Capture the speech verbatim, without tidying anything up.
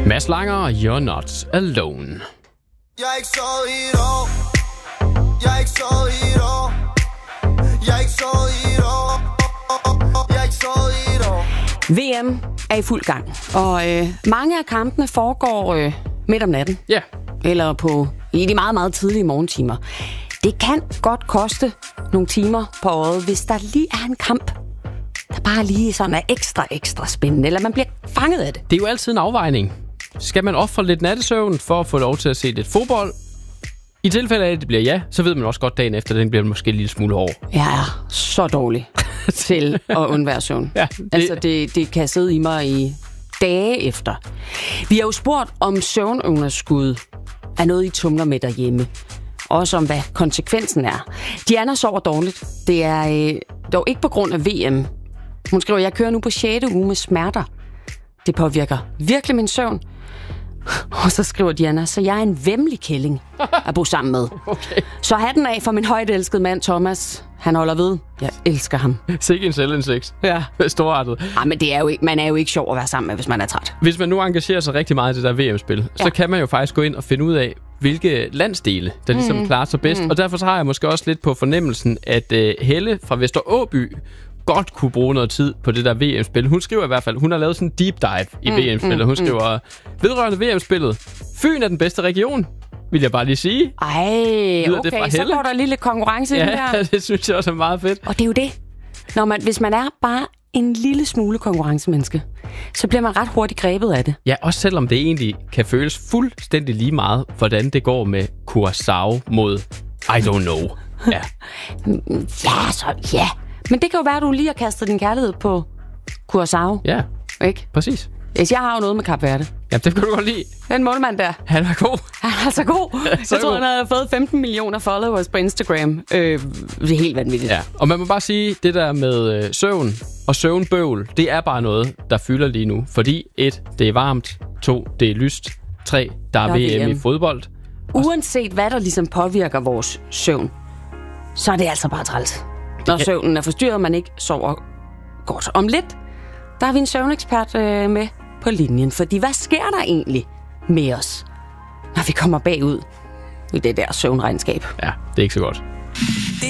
Mads Langer, You're Not Alone. Jeg er ikke sovet i et år. Jeg er ikke sovet i et år. Jeg er ikke sovet i et år. Jeg er ikke sovet i et år. V M er i fuld gang, og øh, mange af kampene foregår øh, midt om natten. Ja. Eller på i de meget, meget tidlige morgentimer. Det kan godt koste nogle timer på året, hvis der lige er en kamp, der bare lige sådan er ekstra, ekstra spændende, eller man bliver fanget af det. Det er jo altid en afvejning. Skal man ofre lidt nattesøvn for at få lov til at se lidt fodbold? I tilfælde af, at det bliver ja, så ved man også godt dagen efter, at den bliver måske en lille smule hård. Jeg er så dårlig til at undvære søvn. Ja, det... Altså, det, det kan sidde i mig i dage efter. Vi har jo spurgt, om søvnunderskud er noget, I tumler med derhjemme. Også om, hvad konsekvensen er. Diana sover dårligt. Det er øh, dog ikke på grund af V M. Hun skriver, jeg kører nu på sjette uge med smerter. Det påvirker virkelig min søvn. Og så skriver Diana, så jeg er en væmmelig kælling at bo sammen med. Okay. Så hatten af for min højt elskede mand Thomas. Han holder ved. Jeg elsker ham. Sikke en selvindsigt. Ja. Storartet. Ej, men det er jo ikke, man er jo ikke sjov at være sammen med, hvis man er træt. Hvis man nu engagerer sig rigtig meget i det der V M-spil, ja. så kan man jo faktisk gå ind og finde ud af, hvilke landsdele, der ligesom mm. klarer sig bedst. Mm. Og derfor så har jeg måske også lidt på fornemmelsen, at uh, Helle fra Vester Åby godt kunne bruge noget tid på det der V M-spil. Hun skriver i hvert fald, hun har lavet sådan en deep dive i mm, V M-spillet. Hun mm, skriver, vedrørende V M-spillet, Fyn er den bedste region, vil jeg bare lige sige. Ej, Lyder okay, så går der en lille konkurrence ja, i der. Ja, det synes jeg også er meget fedt. Og det er jo det. Når man, hvis man er bare en lille smule konkurrencemenneske, så bliver man ret hurtigt grebet af det. Ja, også selvom det egentlig kan føles fuldstændig lige meget, hvordan det går med Curaçao mod I don't know. Ja, ja, så ja. Men det kan jo være, at du lige har kastet din kærlighed på Curaçao. Ja, ikke? Præcis. Yes, jeg har jo noget med Kap Verde. Ja, det kan du godt lide. Den målmand der. Han er god. Han er så god. Ja, så jeg tror, god. Han havde fået femten millioner followers på Instagram. Øh, det er helt vanvittigt. Ja, og man må bare sige, det der med øh, søvn og søvnbøvl, det er bare noget, der fylder lige nu. Fordi et, det er varmt. To, det er lyst. Tre, der er, der er V M i fodbold. Uanset hvad der ligesom påvirker vores søvn, så er det altså bare træls. Når søvnen er forstyrret, og man ikke sover godt. Om lidt, der har vi en søvnekspert øh, med på linjen. Fordi hvad sker der egentlig med os, når vi kommer bagud i det der søvnregnskab? Ja, det er ikke så godt.